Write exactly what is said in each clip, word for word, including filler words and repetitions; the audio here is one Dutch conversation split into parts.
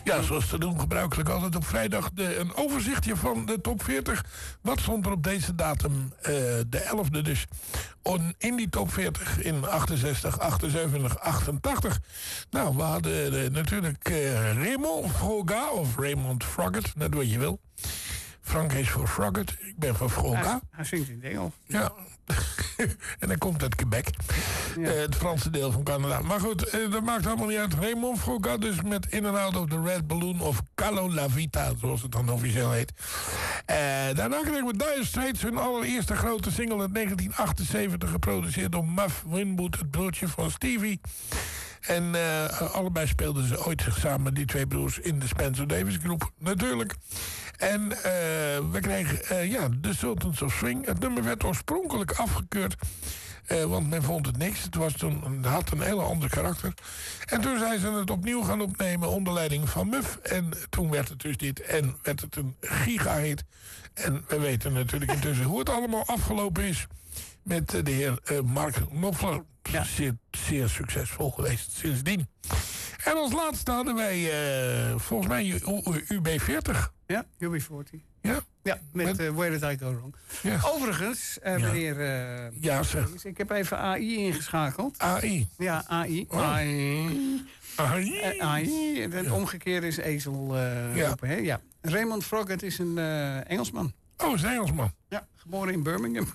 Ja, zoals te doen gebruikelijk altijd op vrijdag de, een overzichtje van de top veertig. Wat stond er op deze datum, uh, de elfde dus, on, in die top veertig in achtenzestig, achtenzeventig, achtentachtig. Nou, we hadden uh, natuurlijk uh, Raymond Froga of Raymond Froggatt, net wat je wil. Frank is voor Froggatt, ik ben voor Froga. Hij, hij zingt in het Engels. Ja. En hij komt uit Quebec. Ja. Uh, het Franse deel van Canada. Maar goed, uh, dat maakt allemaal niet uit. Raymond Froga dus met In and Out of the Red Balloon of Calo La Vita, zoals het dan officieel heet. Uh, daarna kregen we Dire Straits, hun allereerste grote single uit negentien achtenzeventig, geproduceerd door Muff Winwood, het broertje van Stevie. En uh, allebei speelden ze ooit samen, die twee broers, in de Spencer Davis groep, natuurlijk. En uh, we kregen uh, ja, The Sultans of Swing. Het nummer werd oorspronkelijk afgekeurd, uh, want men vond het niks. Het, was toen, het had een hele ander karakter. En toen zijn ze het opnieuw gaan opnemen onder leiding van Muff. En toen werd het dus dit. En werd het een giga-hit. En we weten natuurlijk intussen hoe het allemaal afgelopen is met uh, de heer uh, Mark Knopfler. Ja. Zeer, zeer succesvol geweest sindsdien. En als laatste hadden wij uh, volgens mij U B veertig. Ja, U B veertig. Ja, ja met, met uh, Where Did I Go Wrong. Ja. Overigens, uh, ja. meneer... Uh, ja, zeg. Ik heb even A I ingeschakeld. A I? Ja, A I. Oh. A I. A I. Uh, A I. Het ja. omgekeerde is ezel uh, ja. Open, hè? Ja. Raymond Froggatt is een uh, Engelsman. Oh, is een Engelsman. Ja, geboren in Birmingham.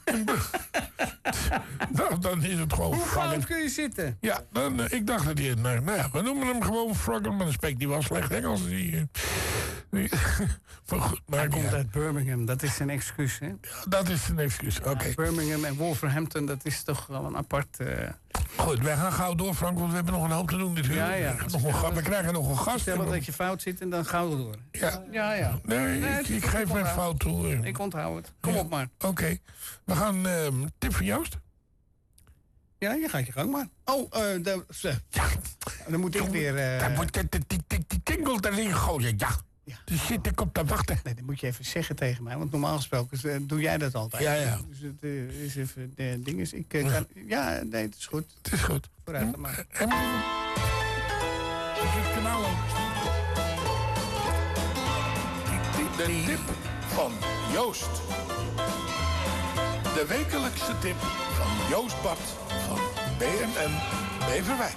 Nou, dan is het gewoon... Hoe fout kun je zitten? Ja, dan, uh, ik dacht dat hij... Nou, nou ja, we noemen hem gewoon Froggatt, maar dan spreekt hij wel slecht Engels. Die, uh, die, maar goed, maar hij ja. komt uit Birmingham, dat is zijn excuus, hè? Ja, dat is zijn excuus, oké. Okay. Ja, Birmingham en Wolverhampton, dat is toch wel een apart... Uh... Goed, wij gaan gauw door, Frank, want we hebben nog een hoop te doen. Dit ja, ja. Nog een, we, we krijgen nog een gast. Stel dat je fout zit en dan gauw door. Ja, ja. ja. Nee, nee ik, ik geef mijn fout toe. Ik onthoud het. Kom ja. op maar. Oké. Okay. We gaan... Uh, tip van Joost? Ja, je gaat je gang maar. Oh, uh, de, ja. dan moet ik weer... Uh... Dan moet je die tingle erin gooien, ja. Ja. Dus zit ik op te wachten. Nee, dat moet je even zeggen tegen mij. Want normaal gesproken uh, doe jij dat altijd. Ja, ja. Dus het uh, is even de ding is. Ik uh, kan, ja, nee, het is goed. Het is goed. Vooruit dan maar. En... Het kanaal ook. De tip van Joost. De wekelijkse tip van Joost Bart van B N N Beverwijk.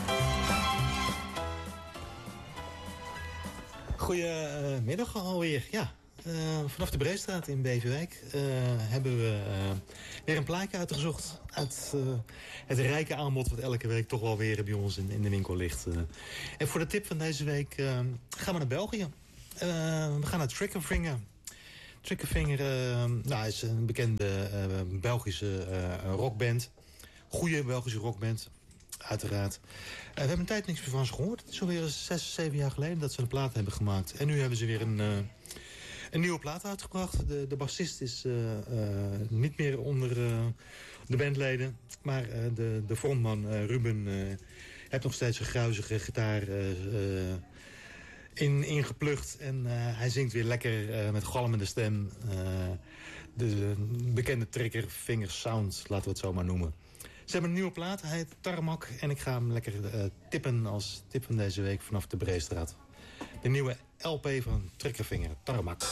Goedemiddag alweer. Ja, uh, vanaf de Breestraat in Beverwijk uh, hebben we uh, weer een plaatje uitgezocht uit uh, het rijke aanbod wat elke week toch wel weer bij ons in, in de winkel ligt. Uh, en voor de tip van deze week uh, gaan we naar België. Uh, we gaan naar Triggerfinger. Triggerfinger uh, nou, is een bekende uh, Belgische uh, rockband. Goede Belgische rockband. Uiteraard. Uh, we hebben een tijd niks meer van ze gehoord. Het is alweer zes, zeven jaar geleden dat ze een plaat hebben gemaakt. En nu hebben ze weer een, uh, een nieuwe plaat uitgebracht. De, de bassist is uh, uh, niet meer onder uh, de bandleden. Maar uh, de, de frontman uh, Ruben uh, heeft nog steeds een gruizige gitaar uh, uh, in, ingeplucht. En uh, hij zingt weer lekker uh, met galmende stem. Uh, de bekende Triggerfinger sound, laten we het zo maar noemen. Ze hebben een nieuwe plaat, hij heet Tarmac. En ik ga hem lekker uh, tippen als tip van deze week vanaf de Breestraat. De nieuwe L P van Triggerfinger, Tarmac.